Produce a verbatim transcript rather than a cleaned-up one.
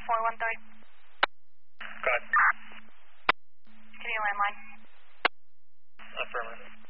four one three. Go ahead. Give me a landline. Affirmative.